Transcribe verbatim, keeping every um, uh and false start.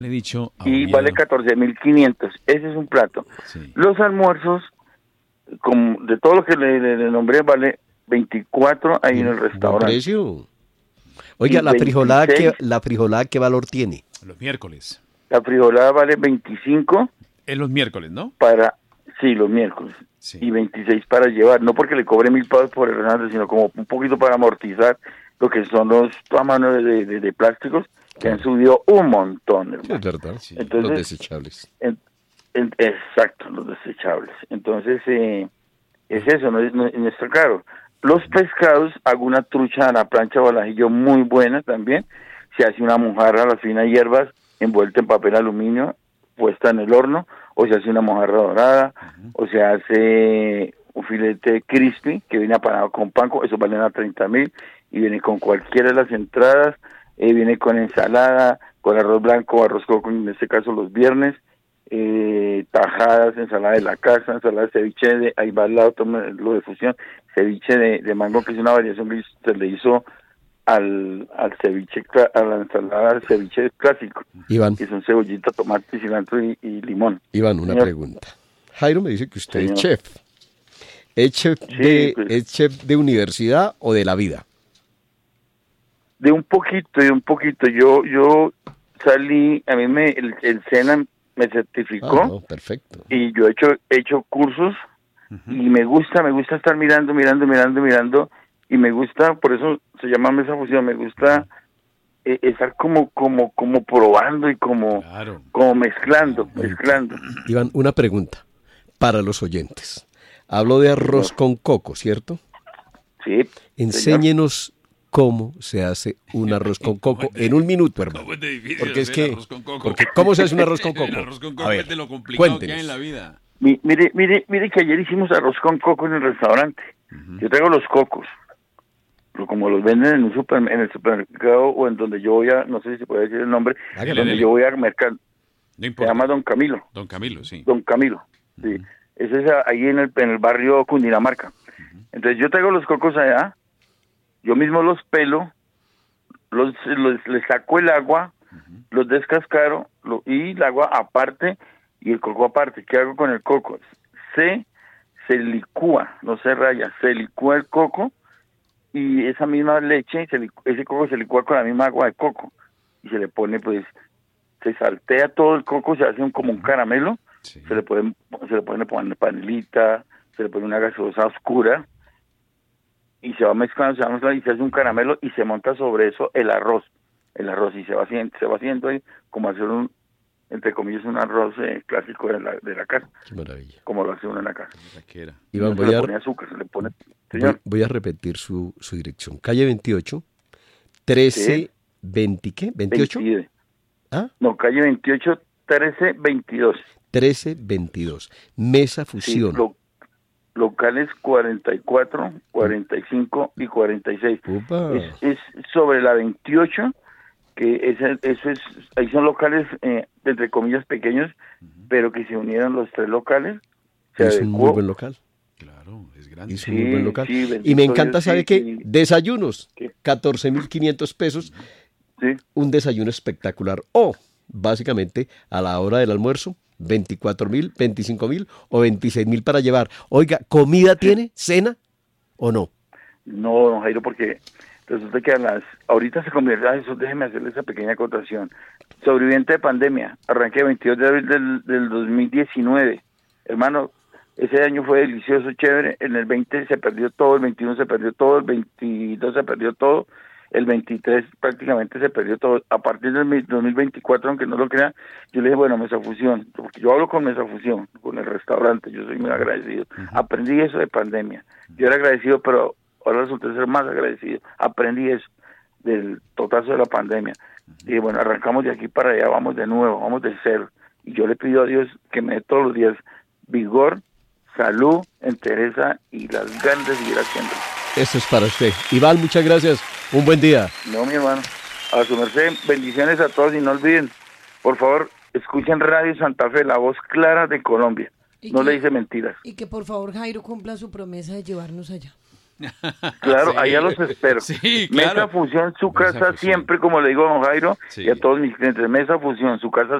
Le he dicho a y Oviedo. vale catorce mil quinientos. Ese es un plato. Sí. Los almuerzos, como de todo lo que le, le- le nombré, vale veinticuatro ahí en el Buen restaurante. precio. Oiga, Y la frijolada, ¿qué, veintiséis. la frijolada, ¿qué valor tiene? Los miércoles. La frijolada vale veinticinco Es los miércoles, ¿no? para, sí, los miércoles. Sí. Y veintiséis para llevar, no porque le cobre mil pesos por el restaurante, sino como un poquito para amortizar lo que son los tamaños de, de, de plásticos que han subido un montón, hermano. Es verdad, Sí. Entonces, los desechables. En- en- exacto, los desechables. Entonces, eh, es eso, no es, no, no está claro. Los pescados, hago una trucha a la plancha o al ajillo muy buena también. Se hace una mojarra a las finas hierbas envuelta en papel aluminio, puesta en el horno, o se hace una mojarra dorada, uh-huh. o se hace un filete crispy que viene apanado con pan, eso vale a treinta mil, y viene con cualquiera de las entradas, eh, viene con ensalada, con arroz blanco, arroz coco, en este caso los viernes, eh, tajadas, ensalada de la casa, ensalada de ceviche, de, ahí va al lado lo de fusión, ceviche de, de mango, que es una variación que se le hizo al, al ceviche, a la ensalada del ceviche clásico, Iván, que son cebollita, tomate, cilantro y, y limón. Iván, una Señor. pregunta. Jairo me dice que usted Señor. es chef. ¿Es chef, Sí, de, pues. ¿Es chef de universidad o de la vida? De un poquito, de un poquito. Yo yo salí, a mí me el, el SENA me certificó Ah, no, perfecto. y yo he hecho he hecho cursos uh-huh. y me gusta, me gusta estar mirando, mirando, mirando, mirando y me gusta, por eso se llama mesa fusión, me gusta eh, estar como como como probando y como Claro. como mezclando, mezclando. Iván, una pregunta para los oyentes. Hablo de arroz Señor. con coco, ¿cierto? Sí. Enséñenos señor. Cómo se hace un arroz con coco en un minuto, hermano. ¿Cómo es de difícil porque es hacer que, arroz con coco? porque ¿cómo se hace un arroz con coco? El arroz con coco A ver, es de lo complicado cuéntenos. que hay en la vida. Mi, mire, mire, mire que ayer hicimos arroz con coco en el restaurante. Uh-huh. Yo traigo los cocos, pero como los venden en un super, en el supermercado o en donde yo voy a, no sé si se puede decir el nombre, Hágale, donde dele. yo voy a mercar. No importa. Se llama Don Camilo. Don Camilo, sí. Don Camilo, sí. Uh-huh. Ese es ahí en el, en el barrio Cundinamarca. Uh-huh. Entonces yo traigo los cocos allá, yo mismo los pelo, los, los les saco el agua, uh-huh. los descascaro lo, y el agua aparte y el coco aparte. ¿Qué hago con el coco? Se, se licúa, no se raya, se licúa el coco y esa misma leche, se licu- ese coco se licúa con la misma agua de coco y se le pone, pues, se saltea todo el coco, se hace un, como un caramelo, sí. se le puede, se le pone panelita, se le pone una gaseosa oscura y se va mezclando, se va mezclando y se hace un caramelo y se monta sobre eso el arroz, el arroz y se va haciendo, se va haciendo ahí como hacer un, entre comillas, un arroz eh, clásico de la, de la casa. Qué maravilla. Como lo hace uno en la casa. Iván, no voy, se le a, pone azúcar, se le pone... voy, voy a repetir su, su dirección. Calle veintiocho, trece, Sí. veinte, ¿qué? ¿veintiocho? veintidós. ¿Ah? No, calle veintiocho, trece, veintidós. trece, veintidós. Mesa Fusión. Sí, lo, locales cuarenta y cuatro, cuarenta y cinco y cuarenta y seis. Upa. Es, es sobre la veintiocho, que es, eso es, ahí son locales, eh, entre comillas, pequeños, uh-huh. pero que se unieron los tres locales. Se es adecuó. un muy buen local. Claro, es grande. Es Sí, un muy buen local. sí, y me encanta, Dios, ¿sabe sí, qué? sí. Desayunos, ¿Qué? catorce mil quinientos pesos. Sí. Un desayuno espectacular. O, básicamente, a la hora del almuerzo, veinticuatro mil, veinticinco mil o veintiséis mil para llevar. Oiga, ¿comida tiene? ¿Cena o no? No, don Jairo, porque resulta que a las... Ahorita se convierte... Ah, eso, déjeme hacerle esa pequeña acotación. Sobreviviente de pandemia. Arranqué el veintidós de abril del, del dos mil diecinueve. Hermano, ese año fue delicioso, chévere. En el veinte se perdió todo, el veintiuno se perdió todo, el veintidós se perdió todo, el veintitrés prácticamente se perdió todo. A partir del dos mil veinticuatro, aunque no lo crean, yo le dije, bueno, Mesa Fusión, porque yo hablo con Mesa Fusión, con el restaurante, yo soy muy agradecido. Uh-huh. Aprendí eso de pandemia. Yo era agradecido, pero ahora resulté ser más agradecido. Aprendí eso del totazo de la pandemia. Uh-huh. Y bueno, arrancamos de aquí para allá, vamos de nuevo, vamos de cero. Y yo le pido a Dios que me dé todos los días vigor, salud, entereza y las ganas de seguir haciendo. Eso es para usted. Iván, muchas gracias. Un buen día. No, mi hermano. A su merced, bendiciones a todos y no olviden, por favor, escuchen Radio Santa Fe, la voz clara de Colombia. No que, le dice mentiras. Y que por favor Jairo cumpla su promesa de llevarnos allá. Claro, Sí. allá los espero. Sí, Mesa claro. Fusión, su Mesa casa Fusión. siempre, como le digo a don Jairo Sí. y a todos mis clientes, Mesa Fusión, su casa